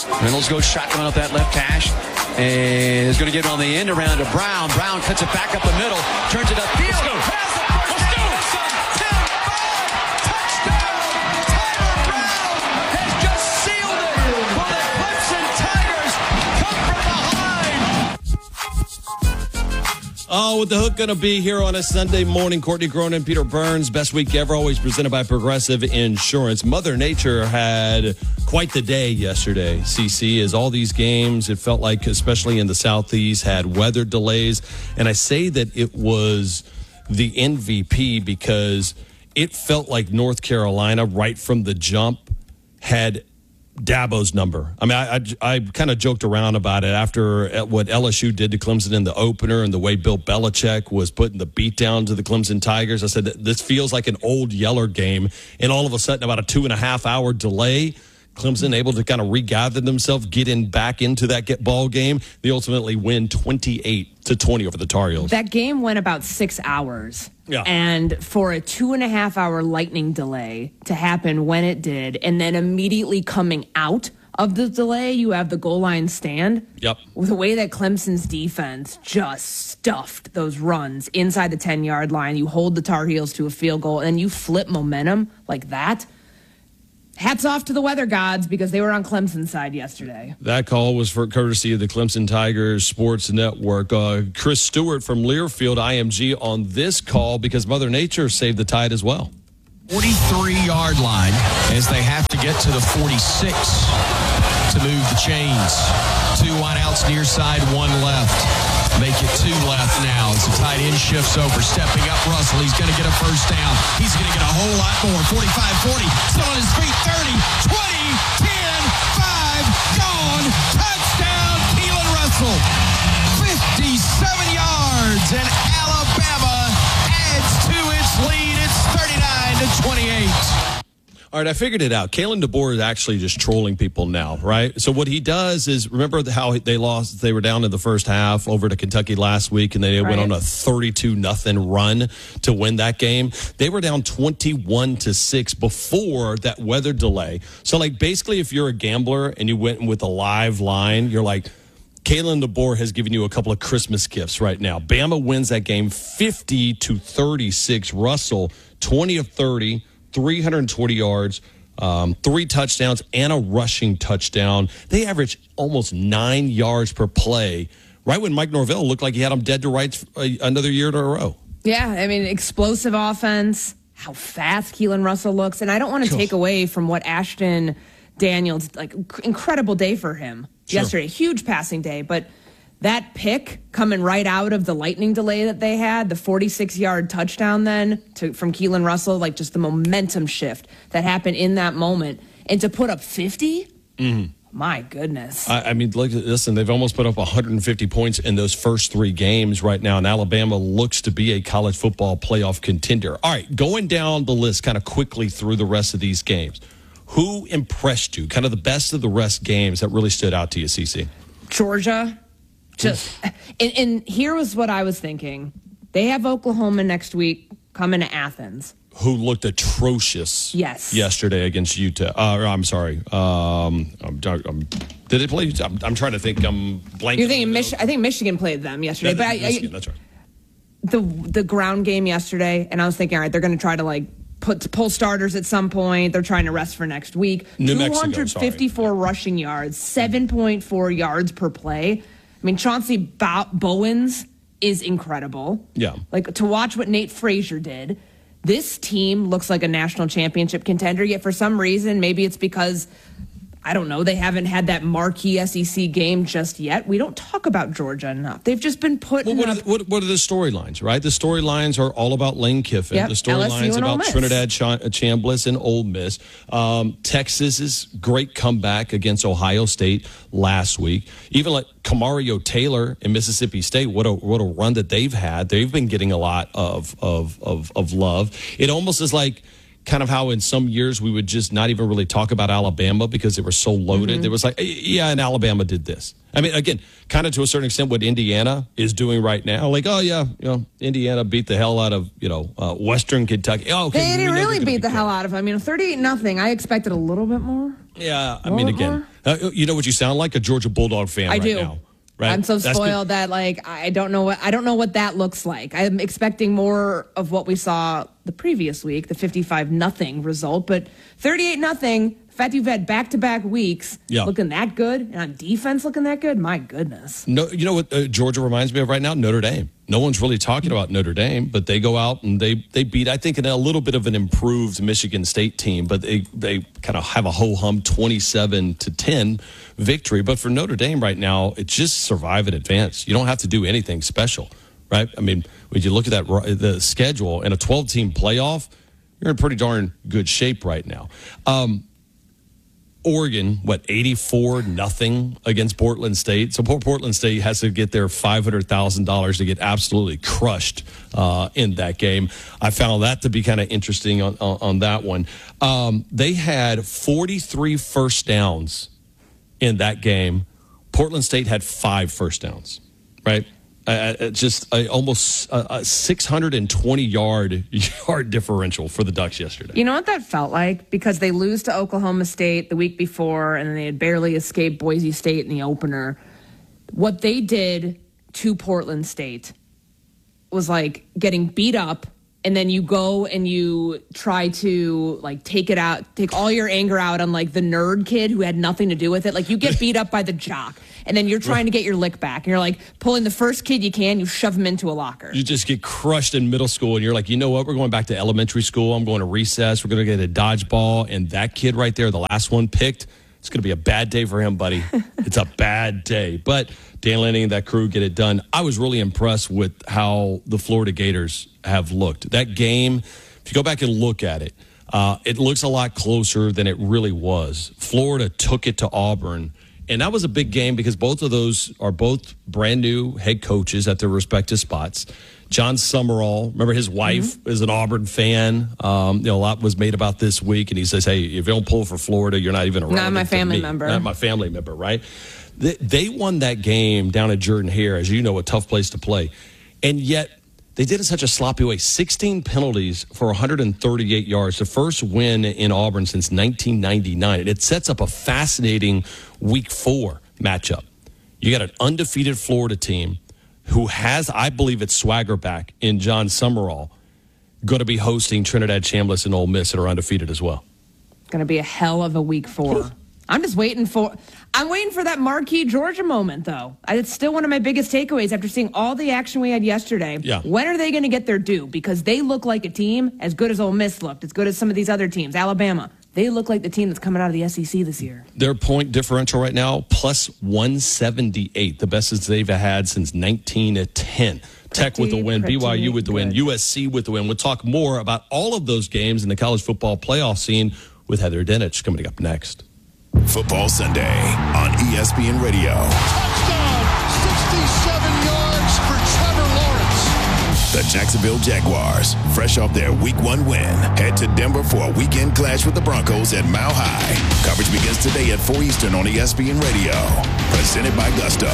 Reynolds goes shotgun up that left hash. And is going to get it on the end around to Brown. Brown cuts it back up the middle. Turns it upfield. Let's go. Oh, what the hook going to be here on a Sunday morning? Courtney Cronin, Peter Burns, best week ever, always presented by Progressive Insurance. Mother Nature had quite the day yesterday, CC, as all these games, it felt like, especially in the Southeast, had weather delays. And I say that it was the MVP because it felt like North Carolina, right from the jump, had Dabo's number. I mean, I kind of joked around about it after what LSU did to Clemson in the opener and the way Bill Belichick was putting the beat down to the Clemson Tigers. I said, this feels like an old Yeller game. And all of a sudden, about a 2.5 hour delay, Clemson able to kind of regather themselves, back into that ball game. They ultimately win 28-20 over the Tar Heels. That game went about 6 hours. Yeah. And for a 2.5 hour lightning delay to happen when it did, and then immediately coming out of the delay, you have the goal line stand. Yep. With the way that Clemson's defense just stuffed those runs inside the 10-yard line, you hold the Tar Heels to a field goal, and you flip momentum like that. Hats off to the weather gods because they were on Clemson's side yesterday. That call was for courtesy of the Clemson Tigers Sports Network. Chris Stewart from Learfield IMG on this call because Mother Nature saved the tide as well. 43-yard line as they have to get to the 46 to move the chains. 2 wideouts near side, 1 left. Make it 2 left now as the tight end shifts over. Stepping up, Russell. He's going to get a first down. He's going to get a whole lot more. 45-40. Still on his feet. 30, 20, 10, 5. Gone. Touchdown, Keelan Russell. 57 yards, and Alabama adds to its lead. It's 39-28. All right, I figured it out. Kalen DeBoer is actually just trolling people now, right? So what he does is, remember how they lost? They were down in the first half over to Kentucky last week, and they went on a 32-0 run to win that game. They were down 21-6 before that weather delay. So, like, basically, if you're a gambler and you went with a live line, you're like, Kalen DeBoer has given you a couple of Christmas gifts right now. Bama wins that game 50-36. Russell, 20 of 30. 320 yards, 3 touchdowns, and a rushing touchdown. They averaged almost 9 yards per play, right when Mike Norvell looked like he had them dead to rights another year in a row. Yeah, I mean, explosive offense, how fast Keelan Russell looks. And I don't want to take away from what Ashton Daniels, like, incredible day for him yesterday. Huge passing day, but that pick coming right out of the lightning delay that they had, the 46-yard touchdown then from Keelan Russell, like just the momentum shift that happened in that moment. And to put up 50? My goodness. I mean, listen, they've almost put up 150 points in those first 3 games right now, and Alabama looks to be a college football playoff contender. All right, going down the list kind of quickly through the rest of these games. Who impressed you? Kind of the best of the rest games that really stood out to you, CC? Georgia. And here was what I was thinking. They have Oklahoma next week coming to Athens. Who looked atrocious yesterday against Utah. I'm sorry. Did it play? I'm trying to think. I'm blanking. You're thinking I think Michigan played them yesterday. Michigan, that's right. The ground game yesterday, and I was thinking, all right, they're going to try to like pull starters at some point. They're trying to rest for next week. 254 rushing yards, 7.4 yards per play. I mean, Chauncey Bowens is incredible. Yeah. Like, to watch what Nate Frazier did, this team looks like a national championship contender, yet for some reason, maybe it's because, I don't know, they haven't had that marquee SEC game just yet. We don't talk about Georgia enough. They've just been putting what are the storylines, right? The storylines are all about Lane Kiffin. Yep, the storylines about Trinidad Chambliss and Ole Miss. Texas's great comeback against Ohio State last week. Even like Camario Taylor in Mississippi State, what a run that they've had. They've been getting a lot of love. It almost is like kind of how in some years we would just not even really talk about Alabama because they were so loaded. There was like, yeah, and Alabama did this. I mean, again, kind of to a certain extent what Indiana is doing right now. Like, oh, yeah, Indiana beat the hell out of, Western Kentucky. Oh, okay, they didn't really beat the hell out of them. 38-0. I expected a little bit more. Yeah, I mean, again, you know what you sound like? A Georgia Bulldog fan right now. Right? I'm so spoiled that I don't know what that looks like. I'm expecting more of what we saw the previous week, the 55-0 result, but 38-0. The fact you've had back-to-back weeks looking that good, and on defense looking that good, my goodness. No, you know what Georgia reminds me of right now? Notre Dame. No one's really talking about Notre Dame, but they go out and they beat, I think, a little bit of an improved Michigan State team, but they kind of have a ho-hum 27-10 victory. But for Notre Dame right now, it's just survive and advance. You don't have to do anything special, right? I mean, when you look at the schedule and a 12-team playoff, you're in pretty darn good shape right now. Oregon, 84-0 against Portland State. So poor Portland State has to get their $500,000 to get absolutely crushed in that game. I found that to be kind of interesting on that one. They had 43 first downs in that game. Portland State had 5 first downs, right? Almost a 620-yard differential for the Ducks yesterday. You know what that felt like? Because they lose to Oklahoma State the week before, and then they had barely escaped Boise State in the opener. What they did to Portland State was like getting beat up, and then you go and you try to take all your anger out on the nerd kid who had nothing to do with it. Like, you get beat up by the jock. And then you're trying to get your lick back. And you're pulling the first kid you can, you shove him into a locker. You just get crushed in middle school. And you're like, you know what? We're going back to elementary school. I'm going to recess. We're going to get a dodgeball. And that kid right there, the last one picked, it's going to be a bad day for him, buddy. It's a bad day. But Dan Lanning and that crew get it done. I was really impressed with how the Florida Gators have looked. That game, if you go back and look at it, it looks a lot closer than it really was. Florida took it to Auburn. And that was a big game because both of those are both brand new head coaches at their respective spots. John Summerall, remember his wife is an Auburn fan. A lot was made about this week, and he says, "Hey, if you don't pull for Florida, you're not even around." Not my family member. Not my family member, right? They won that game down at Jordan-Hare, as you know, a tough place to play, and yet they did it in such a sloppy way. 16 penalties for 138 yards. The first win in Auburn since 1999. And it sets up a fascinating Week 4 matchup. You got an undefeated Florida team who has, I believe, its swagger back in John Summerall, going to be hosting Trinidad Chambliss and Ole Miss that are undefeated as well. Going to be a hell of a Week 4. I'm waiting for that marquee Georgia moment, though. It's still one of my biggest takeaways after seeing all the action we had yesterday. Yeah. When are they going to get their due? Because they look like a team as good as Ole Miss looked, as good as some of these other teams. Alabama, they look like the team that's coming out of the SEC this year. Their point differential right now, plus 178, the best as they've had since 1910. Tech with the win, BYU with the win, USC with the win. We'll talk more about all of those games in the college football playoff scene with Heather Dinich coming up next. Football Sunday on ESPN Radio. Touchdown, 67 yards for Trevor Lawrence. The Jacksonville Jaguars, fresh off their Week 1 win, head to Denver for a weekend clash with the Broncos at Mile High. Coverage begins today at 4 Eastern on ESPN Radio. Presented by Gusto.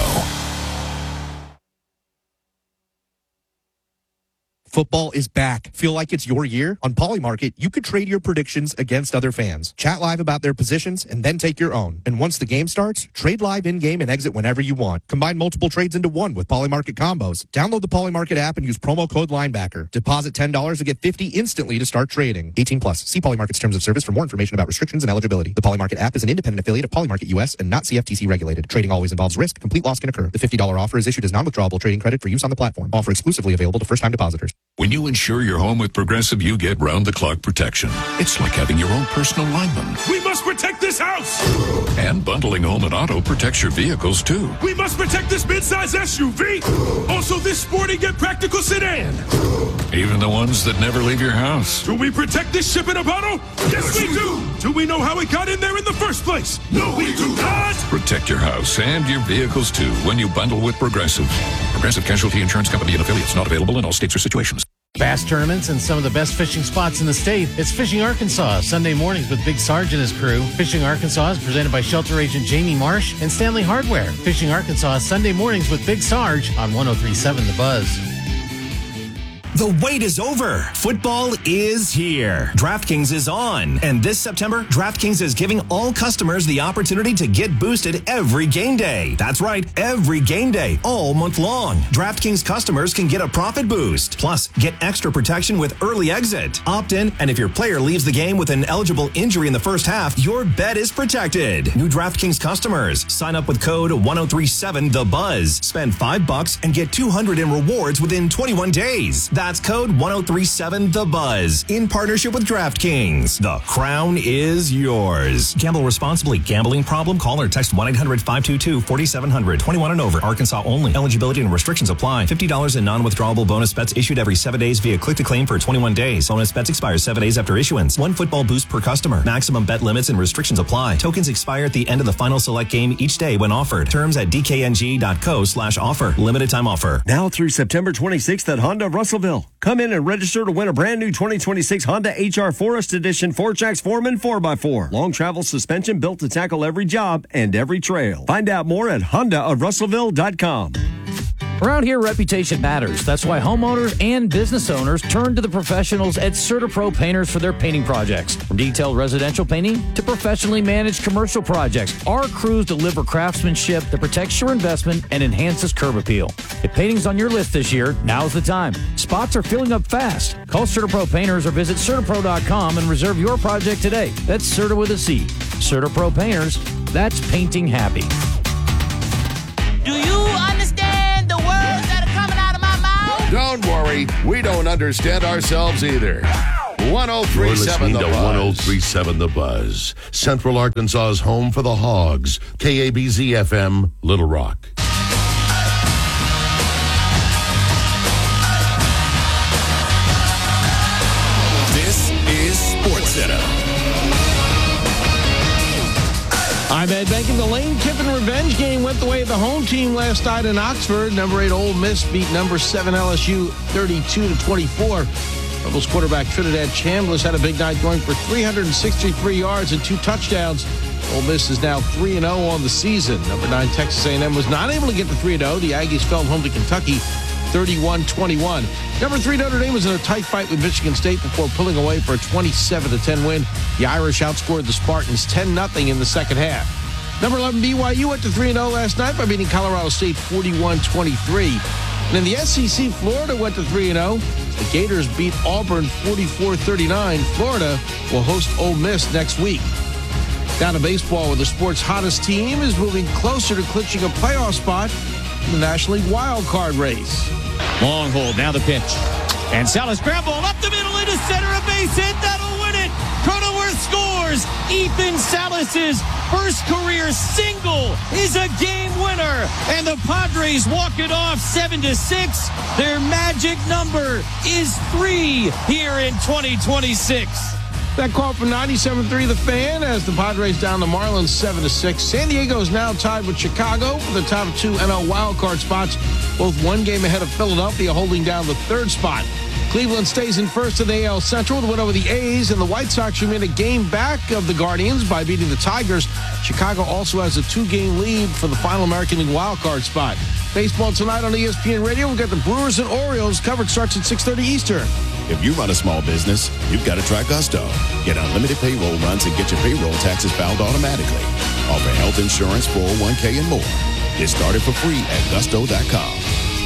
Football is back. Feel like it's your year? On Polymarket, you could trade your predictions against other fans. Chat live about their positions and then take your own. And once the game starts, trade live in-game and exit whenever you want. Combine multiple trades into one with Polymarket combos. Download the Polymarket app and use promo code Linebacker. Deposit $10 to get $50 instantly to start trading. 18 plus. See Polymarket's terms of service for more information about restrictions and eligibility. The Polymarket app is an independent affiliate of Polymarket US and not CFTC regulated. Trading always involves risk. Complete loss can occur. The $50 offer is issued as non-withdrawable trading credit for use on the platform. Offer exclusively available to first-time depositors. When you insure your home with Progressive, you get round-the-clock protection. It's like having your own personal lineman. We must protect this house! And bundling home and auto protects your vehicles, too. We must protect this midsize SUV! Also this sporty and practical sedan! Even the ones that never leave your house. Do we protect this ship in a bottle? Yes, we do! Do we know how it got in there in the first place? No, we do not! Protect your house and your vehicles, too, when you bundle with Progressive. Progressive Casualty Insurance Company and affiliates, not available in all states or situations. Bass tournaments and some of the best fishing spots in the state. It's Fishing Arkansas, Sunday mornings with Big Sarge and his crew. Fishing Arkansas is presented by Shelter Agent Jamie Marsh and Stanley Hardware. Fishing Arkansas, Sunday mornings with Big Sarge on 103.7 The Buzz. The wait is over. Football is here. DraftKings is on. And this September, DraftKings is giving all customers the opportunity to get boosted every game day. That's right, every game day, all month long. DraftKings customers can get a profit boost. Plus, get extra protection with early exit. Opt in, and if your player leaves the game with an eligible injury in the first half, your bet is protected. New DraftKings customers, sign up with code 1037TheBuzz. Spend $5 and get $200 in rewards within 21 days. That's code 1037TheBuzz in partnership with DraftKings. The crown is yours. Gamble responsibly. Gambling problem? Call or text 1-800-522-4700. 21 and over. Arkansas only. Eligibility and restrictions apply. $50 in non-withdrawable bonus bets issued every 7 days via click-to-claim for 21 days. Bonus bets expire 7 days after issuance. One football boost per customer. Maximum bet limits and restrictions apply. Tokens expire at the end of the final select game each day when offered. Terms at dkng.co/offer. Limited time offer. Now through September 26th at Honda Russellville. Come in and register to win a brand new 2026 Honda HR Forest Edition 4Jax Foreman 4x4. Long travel suspension built to tackle every job and every trail. Find out more at HondaofRussellville.com. Around here, reputation matters. That's why homeowners and business owners turn to the professionals at CertaPro Painters for their painting projects. From detailed residential painting to professionally managed commercial projects, our crews deliver craftsmanship that protects your investment and enhances curb appeal. If painting's on your list this year, now's the time. Spots are filling up fast. Call CertaPro Painters or visit CertaPro.com and reserve your project today. That's Certa with a C. CertaPro Painters, that's painting happy. Do you understand the words that are coming out of my mouth? Don't worry, we don't understand ourselves either. 1037 The Buzz. 1037 The Buzz. Central Arkansas's home for the Hogs. KABZ FM, Little Rock. This is SportsCenter. I'm Ed Benkin. The Lane Kiffin revenge game went the way of the home team last night in Oxford. Number 8 Ole Miss beat number 7 LSU 32-24. Rebels quarterback Trinidad Chambliss had a big night, going for 363 yards and 2 touchdowns. Ole Miss is now 3-0 on the season. Number 9 Texas A&M was not able to get to 3-0. The Aggies fell home to Kentucky 31-21. Number 3 Notre Dame was in a tight fight with Michigan State before pulling away for a 27-10 win. The Irish outscored the Spartans 10-0 in the second half. Number 11 BYU went to 3-0 last night by beating Colorado State 41-23. And in the SEC, Florida went to 3-0. The Gators beat Auburn 44-39. Florida will host Ole Miss next week. Down to baseball, where the sport's hottest team is moving closer to clinching a playoff spot in the National League wild card race. Long hold, now the pitch. And Salas grab ball up the middle into center, a base hit, that'll win it. Cronenworth scores. Ethan Salas' first career single is a game winner. And the Padres walk it off 7-6. Their magic number is 3 here in 2026. That call from 97.3 The Fan as the Padres down the Marlins 7-6. San Diego is now tied with Chicago for the top 2 NL wildcard spots, both one game ahead of Philadelphia, holding down the 3rd spot. Cleveland stays in first in the AL Central with a win over the A's, and the White Sox remain a game back of the Guardians by beating the Tigers. Chicago also has a 2-game lead for the final American League wildcard spot. Baseball tonight on ESPN Radio. We've got the Brewers and Orioles. Coverage starts at 6:30 Eastern. If you run a small business, you've got to try Gusto. Get unlimited payroll runs and get your payroll taxes filed automatically. Offer health insurance, 401k, and more. Get started for free at gusto.com.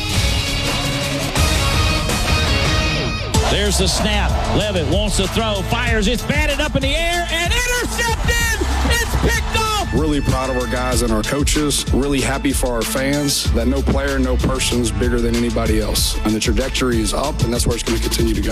There's the snap. Levitt wants to throw, fires, it's batted up in the air, and intercepted! It's picked off! Really proud of our guys and our coaches. Really happy for our fans that no player, no person is bigger than anybody else. And the trajectory is up, and that's where it's going to continue to go.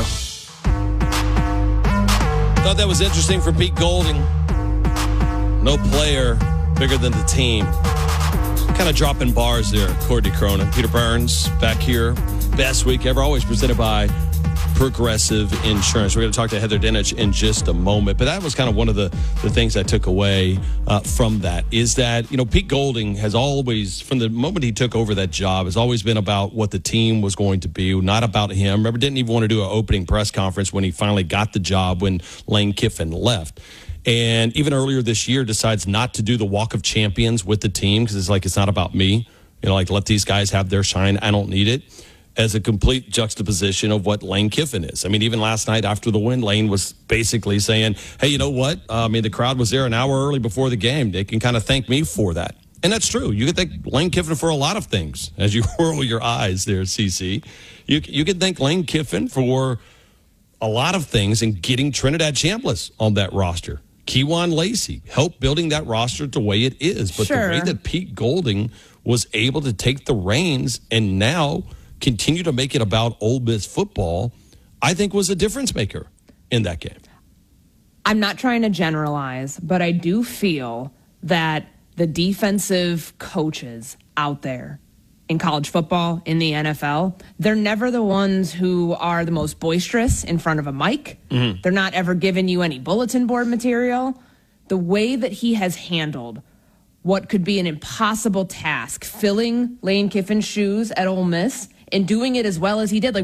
Thought that was interesting for Pete Golding. No player bigger than the team. Kind of dropping bars there, Courtney Cronin. Peter Burns back here. Best week ever. Always presented by Progressive Insurance. We're going to talk to Heather Dinich in just a moment, but that was kind of one of the things I took away from that is that, Pete Golding has always, from the moment he took over that job, has always been about what the team was going to be, not about him. Remember, didn't even want to do an opening press conference when he finally got the job when Lane Kiffin left. And even earlier this year decides not to do the Walk of Champions with the team because it's not about me. Let these guys have their shine. I don't need it. As a complete juxtaposition of what Lane Kiffin is. I mean, even last night after the win, Lane was basically saying, hey, you know what? The crowd was there an hour early before the game. They can kind of thank me for that. And that's true. You can thank Lane Kiffin for a lot of things as you roll your eyes there, CC. You can thank Lane Kiffin for a lot of things in getting Trinidad Chambliss on that roster. Kewan Lacey helped building that roster the way it is. But Sure. the way that Pete Golding was able to take the reins and now continue to make it about Ole Miss football, I think was a difference maker in that game. I'm not trying to generalize, but I do feel that the defensive coaches out there in college football, in the NFL, they're never the ones who are the most boisterous in front of a mic. Mm-hmm. They're not ever giving you any bulletin board material. The way that he has handled what could be an impossible task, filling Lane Kiffin's shoes at Ole Miss, and doing it as well as he did,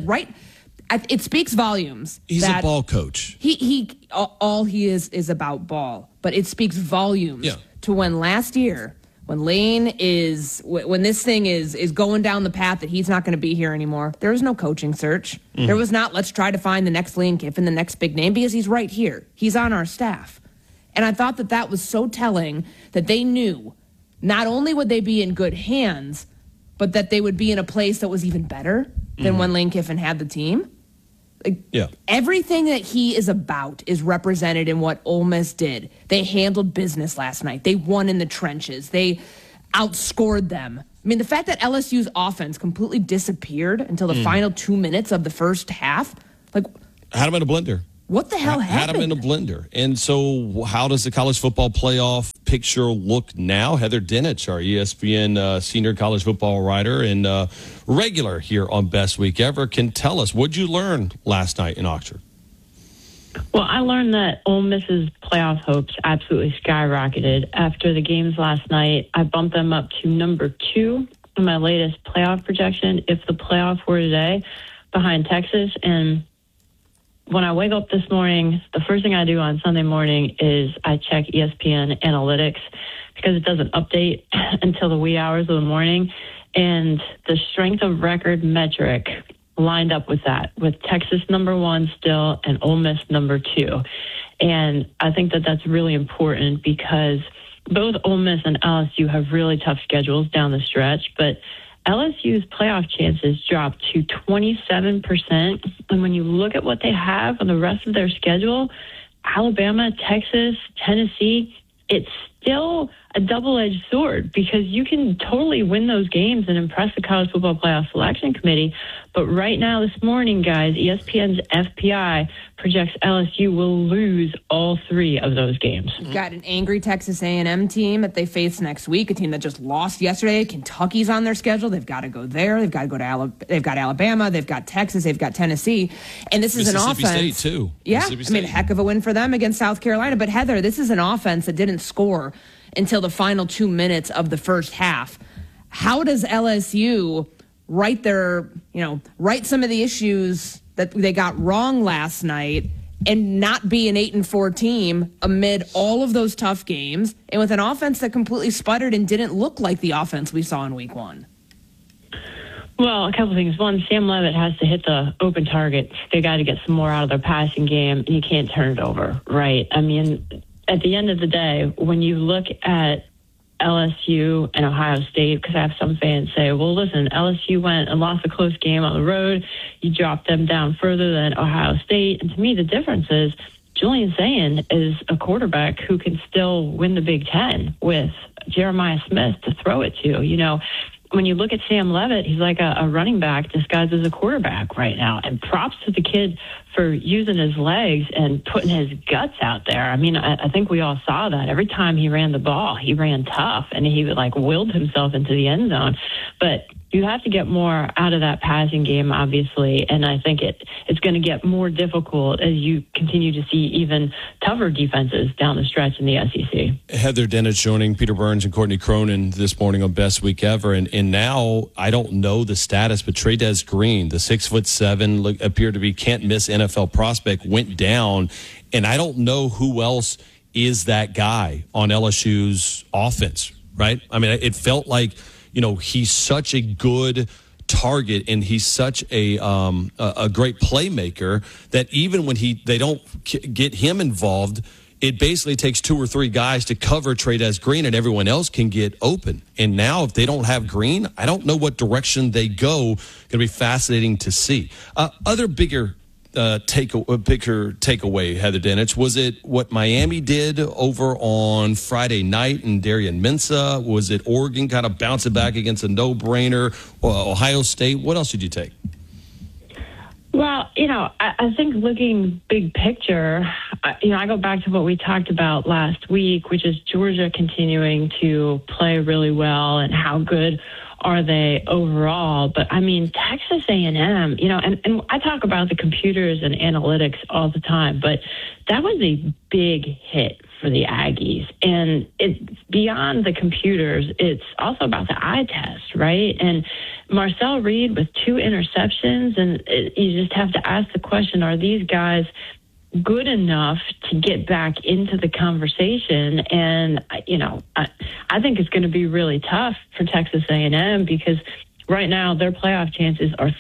it speaks volumes. He's a ball coach. All he is about ball, but it speaks volumes to when last year, when Lane when this thing is going down the path that he's not going to be here anymore. There was no coaching search. Mm-hmm. There was not, let's try to find the next Lane Kiffin, the next big name, because he's right here. He's on our staff. And I thought that was so telling that they knew not only would they be in good hands, but that they would be in a place that was even better than when Lane Kiffin had the team. Everything that he is about is represented in what Ole Miss did. They handled business last night. They won in the trenches. They outscored them. I mean, the fact that LSU's offense completely disappeared until the final 2 minutes of the first half, had them in a blender. What the hell happened? Had them in a blender. And so how does the college football playoff picture look now? Heather Dinich, our ESPN senior college football writer and regular here on Best Week Ever, can tell us, what'd you learn last night in Oxford? Well, I learned that Ole Miss's playoff hopes absolutely skyrocketed after the games last night. I bumped them up to number 2 in my latest playoff projection if the playoff were today, behind Texas. And when I wake up this morning, the first thing I do on Sunday morning is I check ESPN Analytics because it doesn't update until the wee hours of the morning. And the strength of record metric lined up with that, with Texas number 1 still and Ole Miss number 2. And I think that that's really important because both Ole Miss and LSU have really tough schedules down the stretch, but LSU's playoff chances dropped to 27%. And when you look at what they have on the rest of their schedule, Alabama, Texas, Tennessee, it's still a double-edged sword because you can totally win those games and impress the College Football Playoff Selection Committee. But right now, this morning, guys, ESPN's FPI projects LSU will lose all 3 of those games. You've got an angry Texas A&M team that they face next week, a team that just lost yesterday. Kentucky's on their schedule. They've got to go there. They've got to go to they've got Alabama. They've got Texas. They've got Tennessee. And this is an offense. Mississippi State, too. Yeah, I mean, heck of a win for them against South Carolina. But, Heather, this is an offense that didn't score until the final 2 minutes of the first half. How does LSU right some of the issues that they got wrong last night and not be an 8-4 team amid all of those tough games and with an offense that completely sputtered and didn't look like the offense we saw in week 1? Well, a couple things. One, Sam Leavitt has to hit the open targets. They got to get some more out of their passing game, and you can't turn it over, right? I mean, at the end of the day, when you look at LSU and Ohio State, because I have some fans say, well, listen, LSU went and lost a close game on the road. You dropped them down further than Ohio State. And to me, the difference is Julian Sayin is a quarterback who can still win the Big Ten with Jeremiah Smith to throw it to. When you look at Sam Leavitt, he's like a running back disguised as a quarterback right now. And props to the kid for using his legs and putting his guts out there. I mean, I think we all saw that. Every time he ran the ball, he ran tough, and he willed himself into the end zone. But you have to get more out of that passing game, obviously, and I think it's going to get more difficult as you continue to see even tougher defenses down the stretch in the SEC. Heather Dinich joining Peter Burns and Courtney Cronin this morning on Best Week Ever, and now I don't know the status, but Trey'Dez Green, the 6'7", appeared to be can't-miss NFL prospect, went down, and I don't know who else is that guy on LSU's offense, right? I mean, it felt like, he's such a good target and he's such a great playmaker that even when they don't get him involved, it basically takes 2 or 3 guys to cover Trey'Dez Green and everyone else can get open. And now if they don't have Green, I don't know what direction they go. Going to be fascinating to see. Other bigger takeaway, Heather Dinich, was it what Miami did over on Friday night and Darian Mensah? Was it Oregon kind of bouncing back against a no-brainer? Ohio State? What else did you take? Well, I think looking big picture, I go back to what we talked about last week, which is Georgia continuing to play really well and how good are they overall. But I mean, Texas A&M, and I talk about the computers and analytics all the time, but that was a big hit for the Aggies. And it's beyond the computers. It's also about the eye test, right? And Marcel Reed with 2 interceptions, and you just have to ask the question, are these guys good enough to get back into the conversation? And, I think it's going to be really tough for Texas A&M because right now their playoff chances are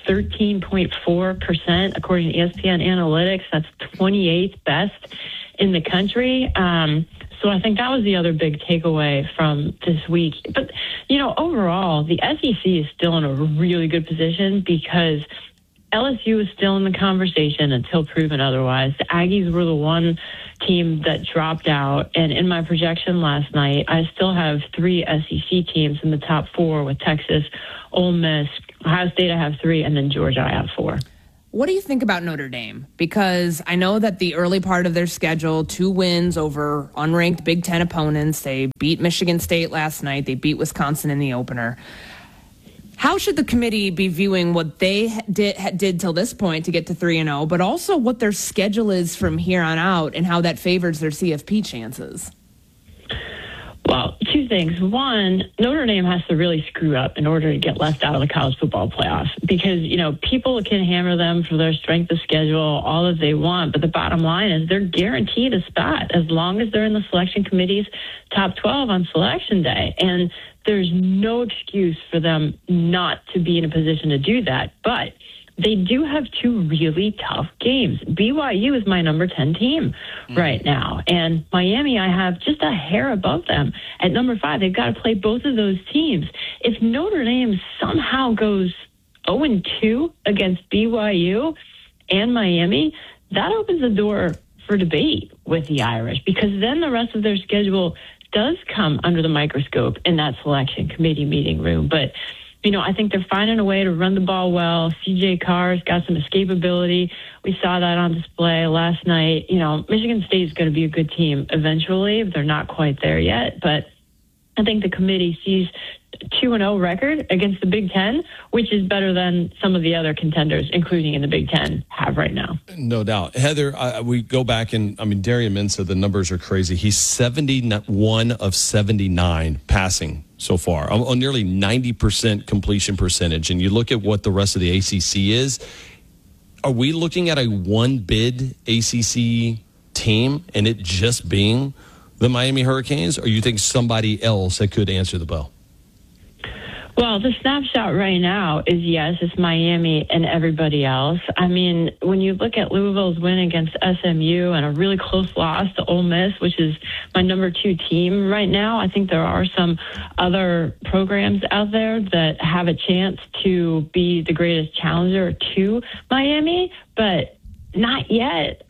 13.4%, according to ESPN Analytics. That's 28th best in the country. So I think that was the other big takeaway from this week. But, overall, the SEC is still in a really good position because LSU is still in the conversation until proven otherwise. The Aggies were the one team that dropped out. And in my projection last night, I still have 3 SEC teams in the top 4 with Texas, Ole Miss, Ohio State I have 3, and then Georgia I have 4. What do you think about Notre Dame? Because I know that the early part of their schedule, 2 wins over unranked Big Ten opponents. They beat Michigan State last night. They beat Wisconsin in the opener. How should the committee be viewing what they did till this point to get to 3-0, but also what their schedule is from here on out and how that favors their CFP chances? Well, 2 things. One, Notre Dame has to really screw up in order to get left out of the college football playoff because, people can hammer them for their strength of schedule all that they want, but the bottom line is they're guaranteed a spot as long as they're in the selection committee's top 12 on selection day. And there's no excuse for them not to be in a position to do that. But they do have 2 really tough games. BYU is my number 10 team right now. And Miami, I have just a hair above them at number 5. They've got to play both of those teams. If Notre Dame somehow goes 0-2 against BYU and Miami, that opens the door for debate with the Irish because then the rest of their schedule does come under the microscope in that selection committee meeting room. But, I think they're finding a way to run the ball well. CJ Carr's got some escapability. We saw that on display last night. Michigan State is going to be a good team eventually. They're not quite there yet, but I think the committee sees 2-0 record against the Big Ten, which is better than some of the other contenders, including in the Big Ten, have right now. No doubt. Heather, we go back and, Darian Mensah, the numbers are crazy. He's 71 of 79 passing so far, on nearly 90% completion percentage. And you look at what the rest of the ACC is, are we looking at a one-bid ACC team and it just being the Miami Hurricanes, or you think somebody else that could answer the bell? Well, the snapshot right now is, yes, it's Miami and everybody else. When you look at Louisville's win against SMU and a really close loss to Ole Miss, which is my number 2 team right now, I think there are some other programs out there that have a chance to be the greatest challenger to Miami, but not yet.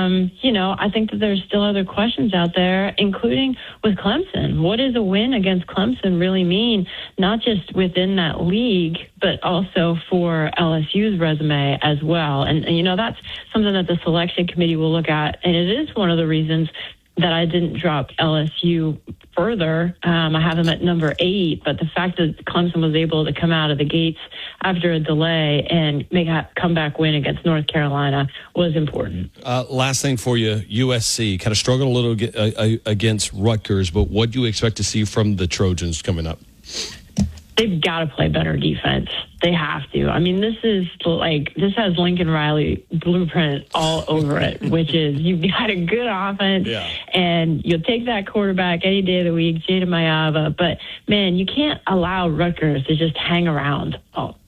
I think that there's still other questions out there, including with Clemson. What does a win against Clemson really mean, not just within that league, but also for LSU's resume as well? And that's something that the selection committee will look at. And it is one of the reasons that I didn't drop LSU further. I have them at number 8, but the fact that Clemson was able to come out of the gates after a delay and make a comeback win against North Carolina was important. Last thing for you, USC kind of struggled a little against Rutgers, but what do you expect to see from the Trojans coming up? They've got to play better defense. They have to. I mean, this has Lincoln Riley blueprint all over it, which is you've got a good offense and you'll take that quarterback any day of the week, Jada Mayava. But man, you can't allow Rutgers to just hang around.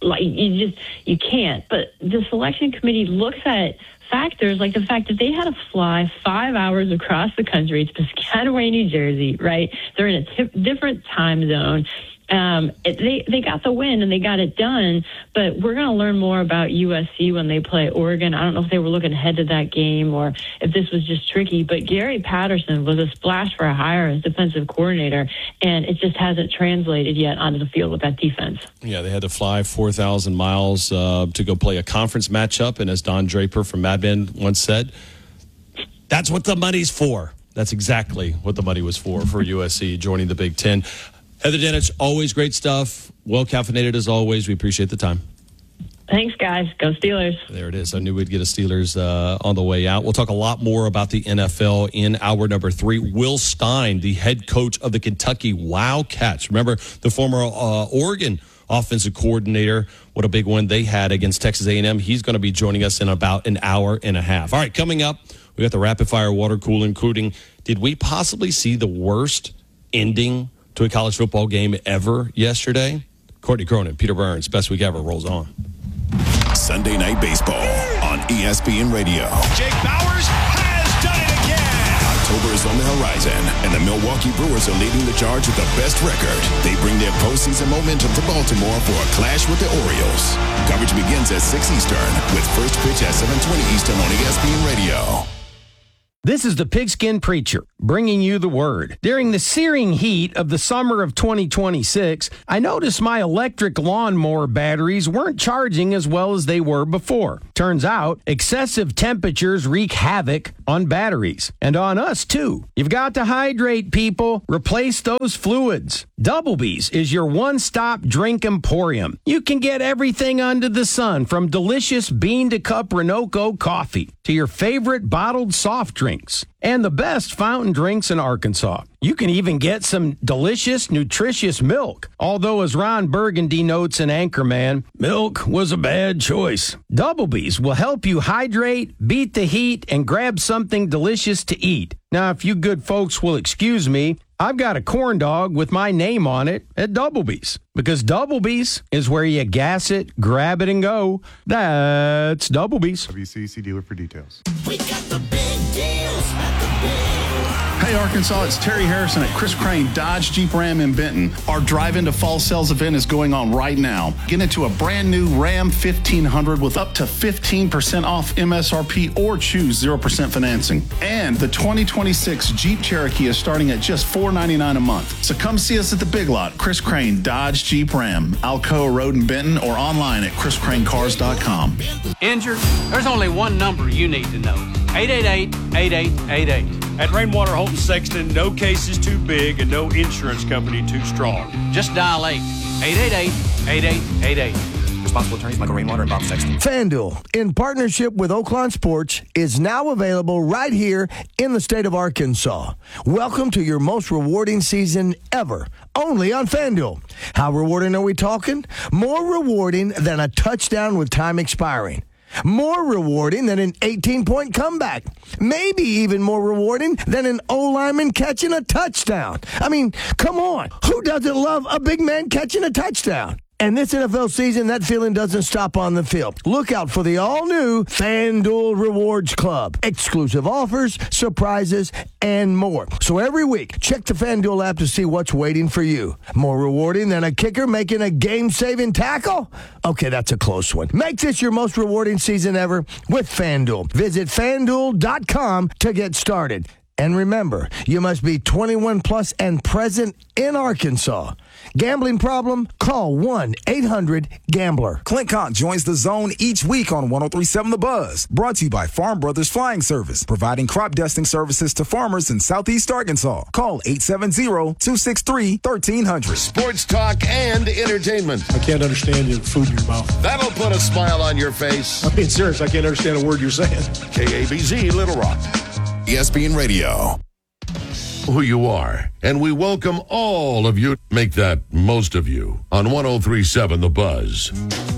You can't. But the selection committee looks at factors like the fact that they had to fly 5 hours across the country to Piscataway, New Jersey, right? They're in a different time zone. They got the win and they got it done, but we're going to learn more about USC when they play Oregon. I don't know if they were looking ahead to that game or if this was just tricky, but Gary Patterson was a splash for a hire as defensive coordinator, and it just hasn't translated yet onto the field with that defense. Yeah, they had to fly 4,000 miles to go play a conference matchup, and as Don Draper from Mad Men once said, that's what the money's for. That's exactly what the money was for USC joining the Big Ten. Heather Dinich, always great stuff. Well caffeinated as always. We appreciate the time. Thanks, guys. Go Steelers. There it is. I knew we'd get a Steelers on the way out. We'll talk a lot more about the NFL in hour number 3. Will Stein, the head coach of the Kentucky Wildcats. Remember, the former Oregon offensive coordinator. What a big win they had against Texas A&M. He's going to be joining us in about an hour and a half. All right, coming up, we got the rapid-fire water cooler, including, did we possibly see the worst ending to a college football game ever yesterday? Courtney Cronin, Peter Burns, best week ever rolls on. Sunday Night Baseball on ESPN Radio. Jake Bowers has done it again. October is on the horizon, and the Milwaukee Brewers are leading the charge with the best record. They bring their postseason momentum to Baltimore for a clash with the Orioles. Coverage begins at 6 Eastern with first pitch at 7:20 Eastern on ESPN Radio. This is the Pigskin Preacher, bringing you the word. During the searing heat of the summer of 2026, I noticed my electric lawnmower batteries weren't charging as well as they were before. Turns out, excessive temperatures wreak havoc on batteries, and on us too. You've got to hydrate, people. Replace those fluids. Doublebees is your one-stop drink emporium. You can get everything under the sun, from delicious bean-to-cup Renoco coffee to your favorite bottled soft drinks and the best fountain drinks in Arkansas. You can even get some delicious, nutritious milk. Although, as Ron Burgundy notes in Anchorman, milk was a bad choice. Doublebees will help you hydrate, beat the heat, and grab something delicious to eat. Now, if you good folks will excuse me, I've got a corn dog with my name on it at Doublebees, because Doublebees is where you gas it, grab it, and go. That's Doublebees. WCC dealer for details. We got the big deals at the big. Hey, Arkansas, it's Terry Harrison at Chris Crane Dodge Jeep Ram in Benton. Our Drive Into Fall Sales event is going on right now. Get into a brand new Ram 1500 with up to 15% off MSRP or choose 0% financing. And the 2026 Jeep Cherokee is starting at just $499 a month. So come see us at the Big Lot, Chris Crane Dodge Jeep Ram, Alcoa Road in Benton, or online at chriscranecars.com. Injured? There's only one number you need to know. 888-8888. At Rainwater Holton Sexton, no case is too big and no insurance company too strong. Just dial 888-8888. Responsible attorneys Michael Rainwater and Bob Sexton. FanDuel, in partnership with Oaklawn Sports, is now available right here in the state of Arkansas. Welcome to your most rewarding season ever, only on FanDuel. How rewarding are we talking? More rewarding than a touchdown with time expiring. More rewarding than an 18-point comeback. Maybe even more rewarding than an O-lineman catching a touchdown. I mean, come on. Who doesn't love a big man catching a touchdown? And this NFL season, that feeling doesn't stop on the field. Look out for the all-new FanDuel Rewards Club. Exclusive offers, surprises, and more. So every week, check the FanDuel app to see what's waiting for you. More rewarding than a kicker making a game-saving tackle? Okay, that's a close one. Make this your most rewarding season ever with FanDuel. Visit FanDuel.com to get started. And remember, you must be 21 plus and present in Arkansas. Gambling problem? Call 1-800-GAMBLER. Clint Conk joins the Zone each week on 103.7 The Buzz. Brought to you by Farm Brothers Flying Service, providing crop dusting services to farmers in Southeast Arkansas. Call 870-263-1300. Sports talk and entertainment. I can't understand your food in your mouth. That'll put a smile on your face. I'm being serious. I can't understand a word you're saying. KABZ Little Rock. ESPN Radio. Who you are, and we welcome all of you. Make that most of you on 103.7 The Buzz.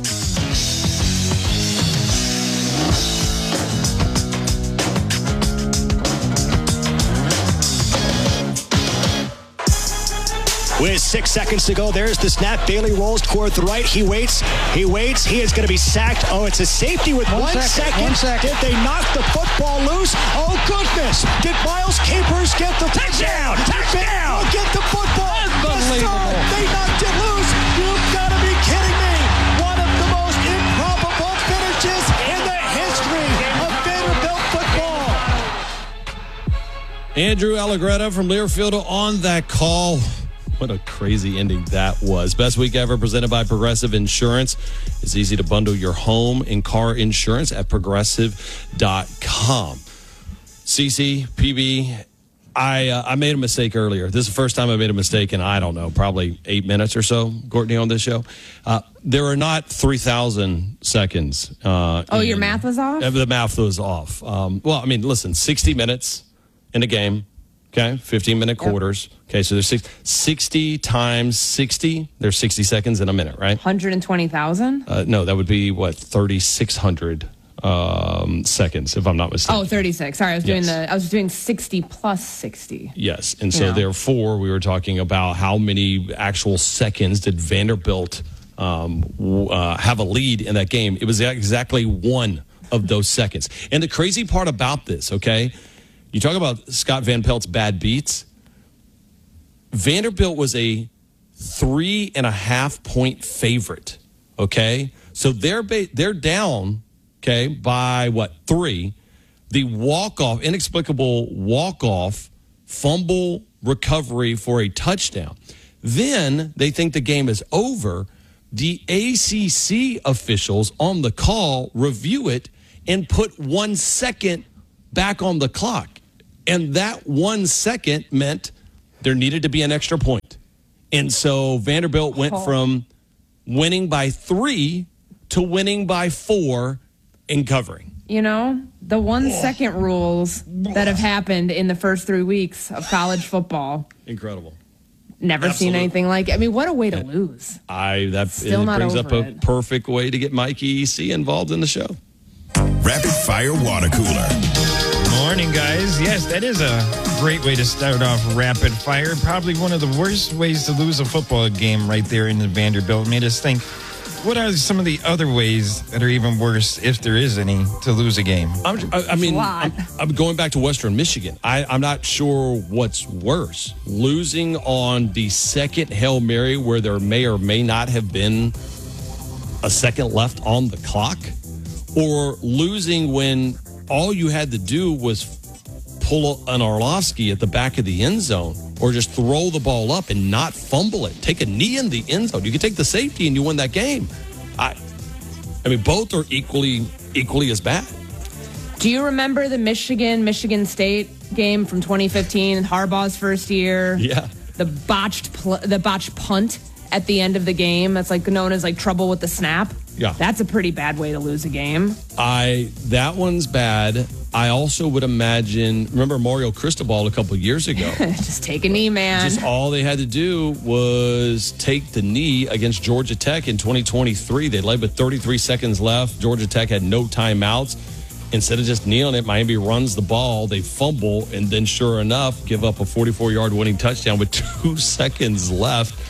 With 6 seconds to go, there's the snap. Bailey rolls toward the right. He waits. He is going to be sacked. Oh, it's a safety with one second. 1 second. Did they knock the football loose? Oh, goodness. Did Miles Capers get the touchdown? Touchdown! Get the football. Unbelievable. They knocked it loose. You've got to be kidding me. One of the most improbable finishes in the history of Vanderbilt football. Andrew Allegretta from Learfield on that call. What a crazy ending that was. Best week ever presented by Progressive Insurance. It's easy to bundle your home and car insurance at progressive.com. CC, PB, I made a mistake earlier. This is the first time I made a mistake in, I don't know, probably 8 minutes or so, Courtney, on this show. There are not 3,000 seconds. Your math was off? The math was off. Well, I mean, listen, 60 minutes in a game. Okay, 15-minute quarters. Okay, so there's 60 times 60. There's 60 seconds in a minute, right? 120,000? No, that would be, 3,600 seconds, if I'm not mistaken. Oh, 36. Sorry, I was doing 60 plus 60. Yes, and so therefore we were talking about how many actual seconds did Vanderbilt have a lead in that game. It was exactly one of those seconds. And the crazy part about this, okay, you talk about Scott Van Pelt's bad beats. Vanderbilt was a 3.5 point favorite. Okay, so they're down. Okay, by 3? The inexplicable walk-off fumble recovery for a touchdown. Then they think the game is over. The ACC officials on the call review it and put 1 second back on the clock. And that 1 second meant there needed to be an extra point. And so Vanderbilt went from winning by 3 to winning by 4 and covering. You know, the 1 second rules that have happened in the first 3 weeks of college football. Incredible. Never seen anything like it. I mean, what a way to lose. That brings up a perfect way to get Mikey EC involved in the show. Rapid Fire Water Cooler. Morning, guys. Yes, that is a great way to start off rapid fire. Probably one of the worst ways to lose a football game right there in the Vanderbilt. Made us think, what are some of the other ways that are even worse, if there is any, to lose a game? I'm going back to Western Michigan. I'm not sure what's worse. Losing on the second Hail Mary where there may or may not have been a second left on the clock, or losing when all you had to do was pull an Orlovsky at the back of the end zone, or just throw the ball up and not fumble it. Take a knee in the end zone. You can take the safety and you win that game. I mean, both are equally as bad. Do you remember the Michigan State game from 2015, Harbaugh's first year? Yeah. The botched punt at the end of the game. That's known as trouble with the snap. Yeah. That's a pretty bad way to lose a game. That one's bad. I also would imagine, remember Mario Cristobal a couple of years ago? Just take a knee, man. Just all they had to do was take the knee against Georgia Tech in 2023. They led with 33 seconds left. Georgia Tech had no timeouts. Instead of just kneeling it, Miami runs the ball, they fumble, and then sure enough, give up a 44-yard winning touchdown with 2 seconds left.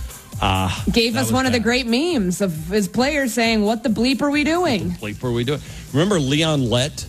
Gave us one of the great memes of his players saying, "What the bleep are we doing?" Remember Leon Lett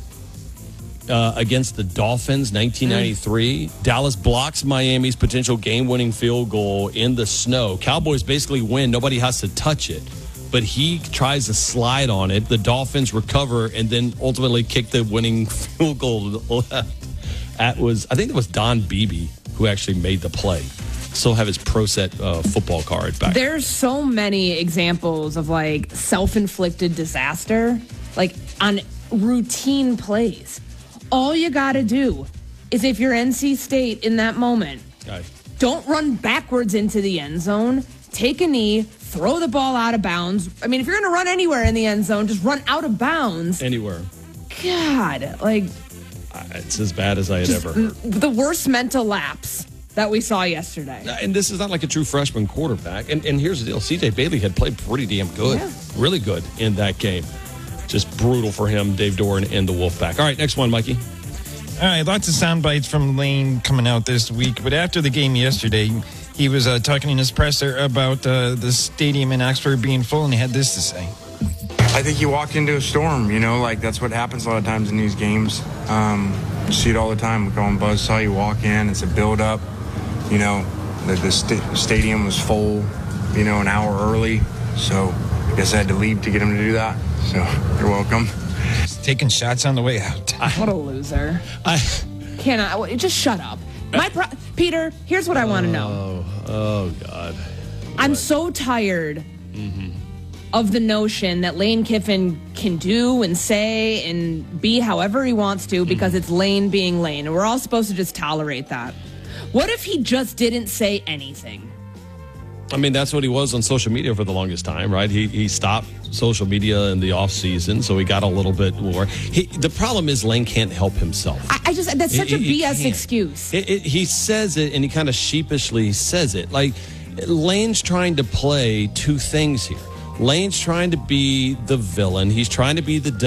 against the Dolphins, 1993? Dallas blocks Miami's potential game-winning field goal in the snow. Cowboys basically win. Nobody has to touch it. But he tries to slide on it. The Dolphins recover and then ultimately kick the winning field goal left. I think it was Don Beebe who actually made the play. Still have his Pro Set football card back. There's so many examples of like self-inflicted disaster, like on routine plays. All you got to do is, if you're NC State in that moment, don't run backwards into the end zone. Take a knee, throw the ball out of bounds. I mean, if you're going to run anywhere in the end zone, just run out of bounds. Anywhere. God, like... It's as bad as I had ever heard. The worst mental lapse that we saw yesterday. And this is not like a true freshman quarterback. And here's the deal. C.J. Bailey had played pretty damn good. Yeah. Really good in that game. Just brutal for him, Dave Doran and the Wolfpack. All right, next one, Mikey. All right, lots of sound bites from Lane coming out this week. But after the game yesterday, he was talking in his presser about the stadium in Oxford being full, and he had this to say. I think you walk into a storm, like that's what happens a lot of times in these games. You see it all the time. We go on Buzzsaw, you walk in, it's a build-up. The stadium was full, an hour early. So I guess I had to leave to get him to do that. So you're welcome. He's taking shots on the way out. What a loser. Just shut up. Peter, here's what I want to know. Oh, God. I'm so tired of the notion that Lane Kiffin can do and say and be however he wants to because it's Lane being Lane. And we're all supposed to just tolerate that. What if he just didn't say anything? I mean, that's what he was on social media for the longest time, right? He stopped social media in the off season, so he got a little bit more. The problem is Lane can't help himself. That's such a BS excuse. He says it, and he kind of sheepishly says it. Like, Lane's trying to play two things here. Lane's trying to be the villain. He's trying to be the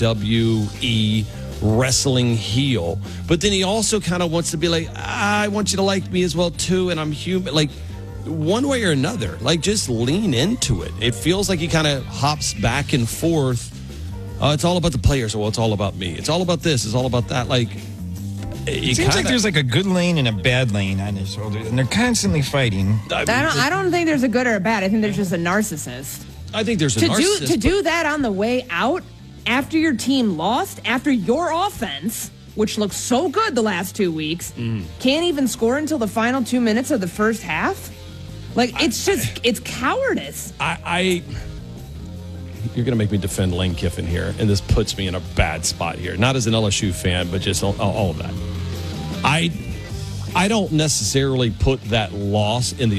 WWE wrestling heel. But then he also kind of wants to be like, I want you to like me as well, too, and I'm human. Like, one way or another, like, just lean into it. It feels like he kind of hops back and forth. It's all about the players. Well, it's all about me. It's all about this. It's all about that. Like, it seems like there's like a good lane and a bad lane on his shoulders, and they're constantly fighting. I don't think there's a good or a bad. I think there's just a narcissist. I think there's a narcissist. To do that on the way out, after your team lost, after your offense, which looks so good the last 2 weeks, can't even score until the final 2 minutes of the first half? Like, it's cowardice. You're going to make me defend Lane Kiffin here, and this puts me in a bad spot here. Not as an LSU fan, but just all of that. I don't necessarily put that loss in the